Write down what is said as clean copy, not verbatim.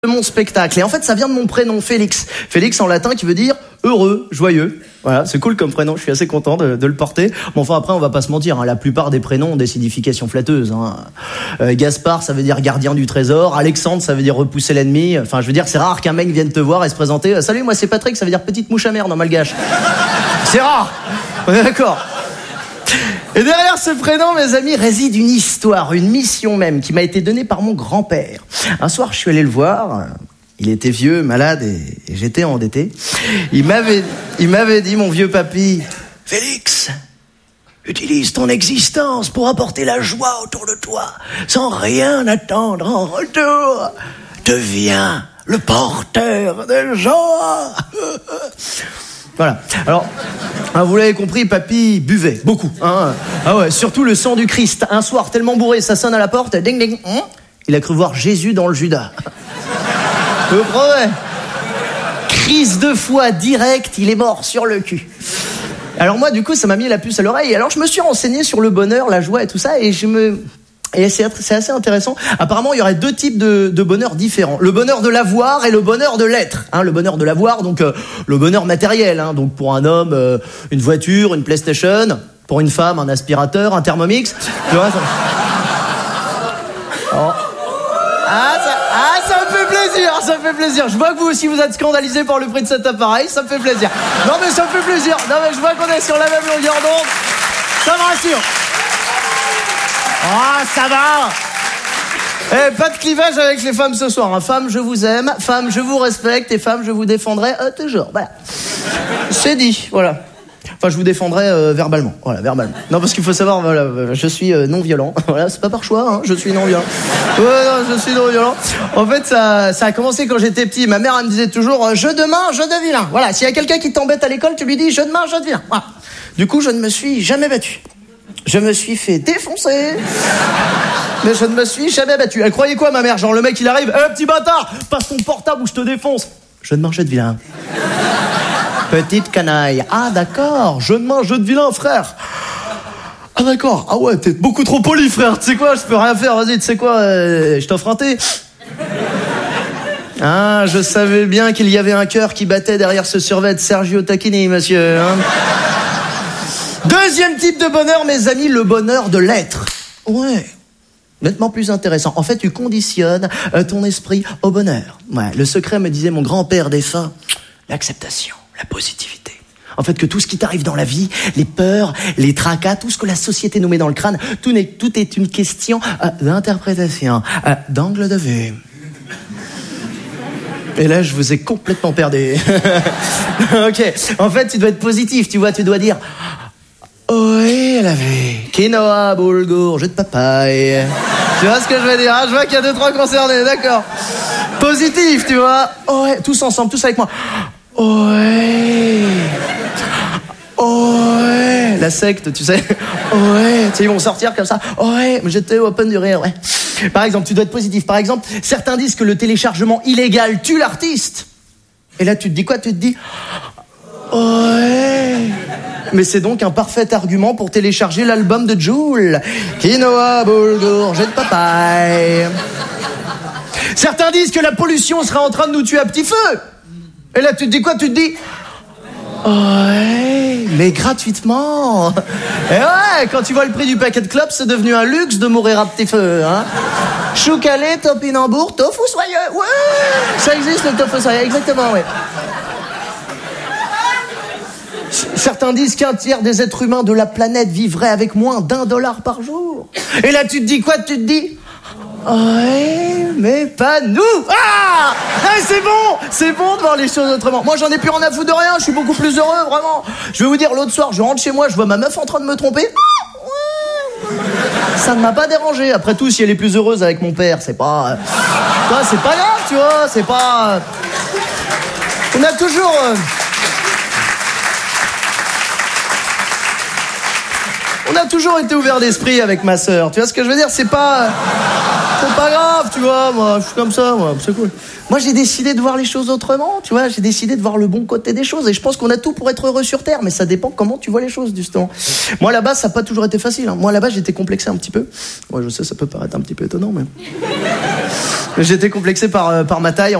mon spectacle. Et en fait, ça vient de mon prénom, Félix. Félix en latin qui veut dire heureux, joyeux. Voilà, c'est cool comme prénom, je suis assez content de le porter. Bon, enfin après, on va pas se mentir, hein, la plupart des prénoms ont des significations flatteuses. Hein. Gaspard, ça veut dire gardien du trésor. Alexandre, ça veut dire repousser l'ennemi. Enfin, je veux dire, c'est rare qu'un mec vienne te voir et se présenter. Salut, moi c'est Patrick, ça veut dire petite mouche à merde en malgache. C'est rare. On est d'accord. Et derrière ce prénom, mes amis, réside une histoire, une mission même, qui m'a été donnée par mon grand-père. Un soir, je suis allé le voir. Il était vieux, malade, et j'étais endetté. Il m'avait dit, mon vieux papy, Félix, utilise ton existence pour apporter la joie autour de toi, sans rien attendre en retour. Deviens le porteur de joie. Voilà. Alors, vous l'avez compris, papy buvait beaucoup. Hein. Ah ouais, surtout le sang du Christ. Un soir, tellement bourré, ça sonne à la porte, ding ding. Il a cru voir Jésus dans le Judas. Je vous promets. Crise de foi directe, il est mort sur le cul. Alors moi, du coup, ça m'a mis la puce à l'oreille. Alors je me suis renseigné sur le bonheur, la joie et tout ça, et c'est assez intéressant. Apparemment, il y aurait deux types de bonheur différents. Le bonheur de l'avoir et le bonheur de l'être. Hein, le bonheur de l'avoir, donc le bonheur matériel. Hein, donc pour un homme, une voiture, une PlayStation. Pour une femme, un aspirateur, un Thermomix. Tu vois, ça... Oh. Ça me fait plaisir, ça me fait plaisir. Je vois que vous aussi vous êtes scandalisés par le prix de cet appareil, ça me fait plaisir. Non mais ça me fait plaisir. Non mais je vois qu'on est sur la même longueur d'onde. Ça me rassure. Ah, ça va. Pas de clivage avec les femmes ce soir. Hein. Femmes, je vous aime. Femmes, je vous respecte. Et femmes, je vous défendrai toujours. Voilà. C'est dit, voilà. Enfin, je vous défendrai verbalement. Voilà, verbalement. Non, parce qu'il faut savoir, voilà, je suis non-violent. Voilà, c'est pas par choix, hein, je suis non-violent. Ouais, non, je suis non-violent. En fait, ça a commencé quand j'étais petit. Ma mère, elle me disait toujours, jeu de main, jeu de vilain. Voilà, s'il y a quelqu'un qui t'embête à l'école, tu lui dis, jeu de main, jeu de vilain. Voilà. Du coup, je ne me suis jamais battu. Je me suis fait défoncer. Mais je ne me suis jamais battu. Elle croyait quoi, ma mère? Genre, le mec, il arrive, petit bâtard, passe ton portable ou je te défonce. Jeu de main, jeu de vilain. Petite canaille. Ah d'accord, jeu de main, jeu de vilain, frère. Ah d'accord, ah ouais, t'es beaucoup trop poli, frère. Tu sais quoi, je peux rien faire, vas-y, tu sais quoi, je t'offre un thé. Ah, je savais bien qu'il y avait un cœur qui battait derrière ce survêt de Sergio Tacchini, monsieur. Hein. Deuxième type de bonheur, mes amis, le bonheur de l'être. Ouais. Nettement plus intéressant. En fait, tu conditionnes ton esprit au bonheur. Ouais, le secret, me disait mon grand-père défunt, l'acceptation. La positivité. En fait, que tout ce qui t'arrive dans la vie, les peurs, les tracas, tout ce que la société nous met dans le crâne, tout est une question d'interprétation, d'angle de vue. Et là, je vous ai complètement perdu. Ok. En fait, tu dois être positif, tu vois, tu dois dire oui, la vie. Quinoa, boulgour, jus de papaye. Tu vois ce que je veux dire? Je vois qu'il y a 2-3 concernés, d'accord. Positif, tu vois. Ouais, tous ensemble, tous avec moi. Ouais. Ouais. La secte, tu sais. Ouais. Tu sais, ils vont sortir comme ça. Ouais. J'étais open du rire, ouais. Par exemple, tu dois être positif. Par exemple, certains disent que le téléchargement illégal tue l'artiste. Et là, tu te dis quoi? Tu te dis ouais. Mais c'est donc un parfait argument pour télécharger l'album de Jul. Quinoa, boulgour, jus de papaye. Certains disent que la pollution serait en train de nous tuer à petit feu. Et là, tu te dis quoi? Tu te dis ouais, mais gratuitement. Et ouais, quand tu vois le prix du paquet de clopes, c'est devenu un luxe de mourir à petit feu. Hein. Chou calé, topinambour, tofu soyeux. Ouais, ça existe le tofu soyeux, exactement, ouais. Certains disent qu'un tiers des êtres humains de la planète vivraient avec moins $1 par jour. Et là, tu te dis quoi? Tu te dis ouais, mais pas nous. Ah, c'est bon de voir les choses autrement. Moi, j'en ai plus rien à foutre de rien. Je suis beaucoup plus heureux, vraiment. Je vais vous dire, l'autre soir, je rentre chez moi, je vois ma meuf en train de me tromper. Ça ne m'a pas dérangé. Après tout, si elle est plus heureuse avec mon père, c'est pas grave, tu vois. C'est pas. On a toujours. On a toujours été ouvert d'esprit avec ma sœur. Tu vois ce que je veux dire? C'est pas. C'est pas grave, tu vois, moi, je suis comme ça, moi, c'est cool. Moi, j'ai décidé de voir les choses autrement, tu vois, j'ai décidé de voir le bon côté des choses, et je pense qu'on a tout pour être heureux sur Terre, mais ça dépend comment tu vois les choses, justement. Moi, là-bas, ça n'a pas toujours été facile, hein. Moi, là-bas, j'étais complexé un petit peu. Moi, je sais, ça peut paraître un petit peu étonnant, mais... J'étais complexé par ma taille.